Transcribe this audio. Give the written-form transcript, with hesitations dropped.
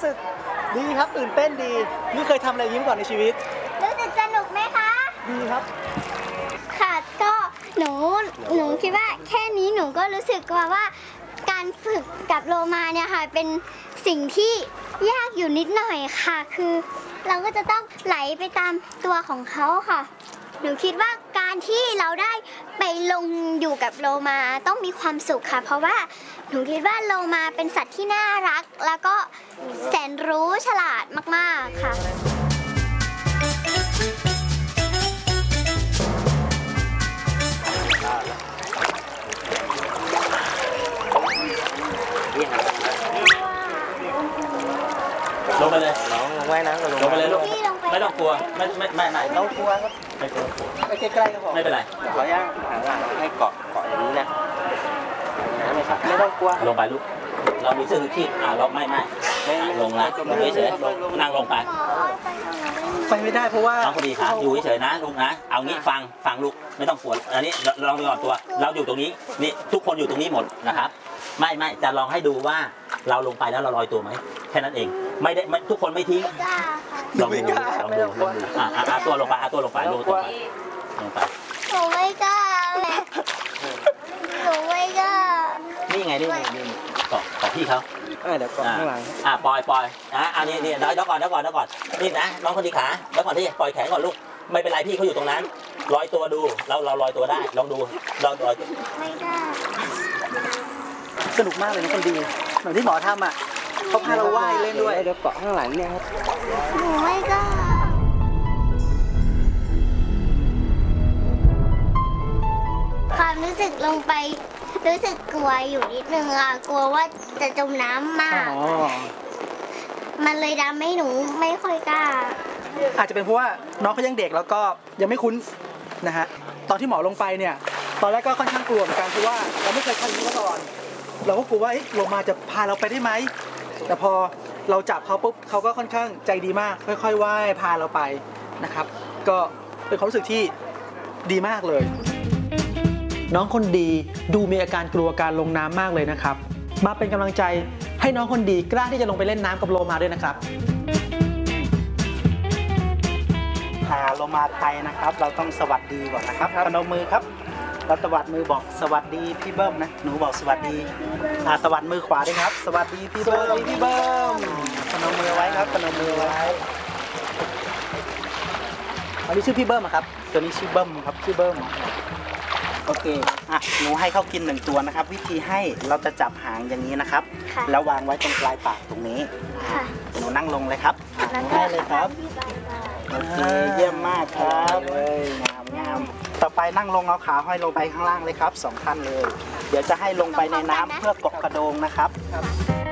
สึกดีครับตื่นเต้นดีไม่เคยทำอะไรยิ้มก่อนในชีวิตรู้สึกสนุกไหมคะดีครับค่ะก็หนูคิดว่าแค่นี้หนูก็รู้สึกว่าการฝึกกับโลมาเนี่ยค่ะเป็นสิ่งที่ยากอยู่นิดหน่อยค่ะคือเราก็จะต้องไหลไปตามตัวของเขาค่ะหนูคิดว่าการที่เราได้ไปลงอยู่กับโลมาต้องมีความสุขค่ะเพราะว่าหนูคิดว่าโลมาเป็นสัตว์ที่น่ารักแล้วก็แสนรู้ฉลาดมากๆค่ะลงไปเลยน้องว่ายน้ำกับลงไปเลยลูกไม่ต้องกลัวไม่ต้องกลัวครับไม่กลัวใกล้ๆก็พอไม่เป็นไรขอย่างหางหลังให้เกาะอย่างนี้นะไม่ต้องกลัวลงไปลูกเรามีเสื้อชูชีพเราไม่ลงละลงเฉยๆนั่งลงไปไม่ได้เพราะว่าน้องคนดีครับอยู่เฉยๆนะลูกนะเอางี้ฟังลูกไม่ต้องกลัวอันนี้ลองดูก่อนตัวเราอยู่ตรงนี้นี่ทุกคนอยู่ตรงนี้หมดนะครับไม่จะลองให้ดูว่าเราลงไปแล้วเราลอยตัวไหมแค่นั้นเองไม่ได้ทุกคนไม่ทิ้งลองดูตัวลงไปตัวลงไปลงไปหนูไม่กล้าหนูไม่กล้านี่ไงนี่เกาะพี่เขาเดี๋ยวก่อนข้างหลังปล่อยอันนี้เดี๋ยวก่อนนี่นะน้องคนดีขาเดี๋ยวก่อนที่ปล่อยแขนก่อนลูกไม่เป็นไรพี่เขาอยู่ตรงนั้นลอยตัวดูเราลอยตัวได้ลองดูเราลอยไม่กล้าสนุกมากเลยนะคนดีเหมือนที่หมอทำเขาพาเราว่ายเล่นด้วยเดี๋ยวเกาะข้างหลังเนี่ยครับหนูไม่กล้าความรู้สึกลงไปรู้สึกกลัวอยู่นิดนึงกลัวว่าจะจมน้ำมากมันเลยทำให้หนูไม่ค่อยกล้าอาจจะเป็นเพราะว่าน้องเขายังเด็กแล้วก็ยังไม่คุ้นนะฮะตอนที่หมอลงไปเนี่ยตอนแรกก็ค่อนข้างกลัวเหมือนกันเพราะว่าเราไม่เคยทำอย่างนี้มาก่อนเราก็กลัวว่าลงมาจะพาเราไปได้ไหมแต่พอเราจับเขาปุ๊บเขาก็ค่อนข้างใจดีมากค่อยๆว่ายพาเราไปนะครับก็เป็นความรู้สึกที่ดีมากเลยน้องคนดีดูมีอาการกลัวการลงน้ำมากเลยนะครับมาเป็นกำลังใจให้น้องคนดีกล้าที่จะลงไปเล่นน้ำกับโลมาด้วยนะครับโลมาไทยนะครับเราต้องสวัสดีก่อนนะครับพนมมือครับเราตวัดมือบอกสวัสดีพี่เบิ้มนะหนูบอกสวัสดีตวัดมือขวาด้วยครับสวัสดีพี่เบิ้มพนมมือไว้ครับพนมมือไว้อันนี้ชื่อพี่เบิ้มครับตัวนี้ชื่อเบิ้มครับชื่อเบิ้มโอเคหนูให้เขากิน1ตัวนะครับวิธีให้เราจะจับหางอย่างนี้นะครับแล้ววางไว้ตรงปลายปากตรงนี้หนูนั่งลงเลยครับหนูให้เลยครับโอเคเยี่ยมมากครับงามต่อไปนั่งลงเอาขาห้อยลงไปข้างล่างเลยครับ2 ขั้นเลยเดี๋ยวจะให้ลงไปในน้ำเพื่อเกาะกระโดงนะครับ